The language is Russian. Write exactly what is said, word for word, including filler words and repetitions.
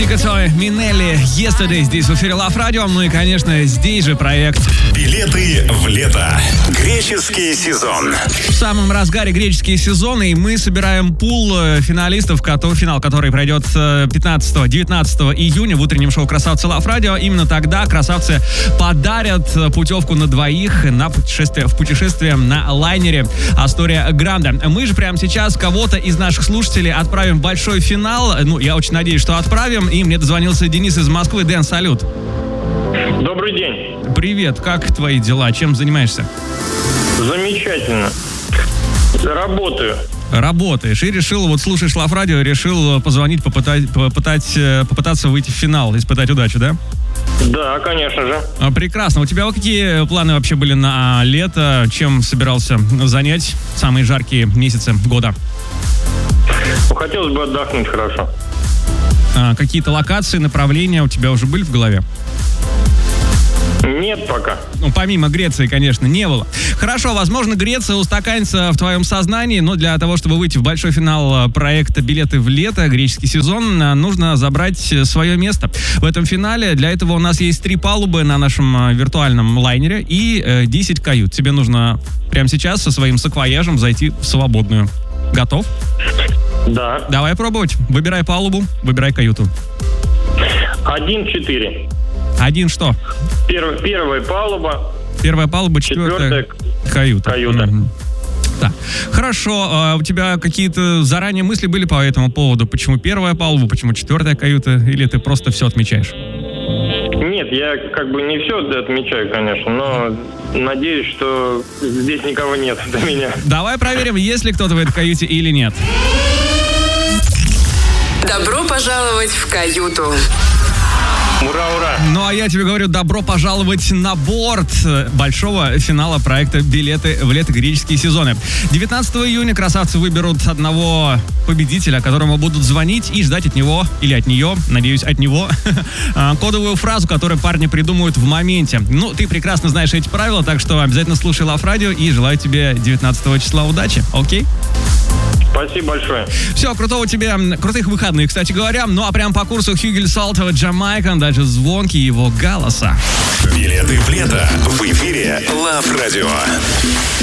Чикато, Минелли, Yesterday здесь в эфире Love Radio. Ну и, конечно, здесь же проект «Билеты в лето». Греческий сезон. В самом разгаре греческие сезоны, и мы собираем пул финалистов, финал, который пройдет пятнадцатого-девятнадцатого июня в утреннем шоу «Красавцы Love Radio». Именно тогда красавцы подарят путевку на двоих на путешествие, в путешествие на лайнере Астория Гранде. Мы же прямо сейчас кого-то из наших слушателей отправим в большой финал. Ну, я очень надеюсь, что отправим. И мне дозвонился Денис из Москвы. Дэн, салют. Добрый день. Привет, как твои дела? Чем занимаешься? Замечательно. Работаю. Работаешь. И решил, вот слушаешь Love Radio, решил позвонить, попытать, попытать, попытаться выйти в финал, испытать удачу, да? Да, конечно же. Прекрасно. У тебя вот какие планы вообще были на лето? Чем собирался занять самые жаркие месяцы года? Ну, хотелось бы отдохнуть хорошо. А, какие-то локации, направления у тебя уже были в голове? Нет пока. Ну, помимо Греции, конечно, не было. Хорошо, возможно, Греция устаканится в твоем сознании, но для того, чтобы выйти в большой финал проекта «Билеты в лето», греческий сезон, нужно забрать свое место в этом финале. Для этого у нас есть три палубы на нашем виртуальном лайнере и э, десять кают. Тебе нужно прямо сейчас со своим саквояжем зайти в свободную. Готов? Да. Давай пробовать. Выбирай палубу, выбирай каюту. Один четыре. Один что? Первая, первая палуба. Первая палуба, четвертая, четвертая каюта. Каюта. Mm-hmm. Так. Хорошо, а у тебя какие-то заранее мысли были по этому поводу? Почему первая палуба, почему четвертая каюта? Или ты просто все отмечаешь? Нет, я как бы не все отмечаю, конечно, но надеюсь, что здесь никого нет до меня. Давай проверим, есть ли кто-то в этой каюте или нет. Добро пожаловать в каюту. Ура, ура! Ну, а я тебе говорю, добро пожаловать на борт большого финала проекта «Билеты в лето. Греческие сезоны». девятнадцатого июня красавцы выберут одного победителя, которому будут звонить и ждать от него, или от нее, надеюсь, от него, кодовую фразу, которую парни придумают в моменте. Ну, ты прекрасно знаешь эти правила, так что обязательно слушай Love Radio и желаю тебе девятнадцатого числа удачи, окей? Спасибо большое. Все, крутого тебе, крутых выходных, кстати говоря. Ну а прям по курсу Хюгель Салтова, Джамайка, даже звонки его голоса. «Билеты в лето» в эфире Love Radio.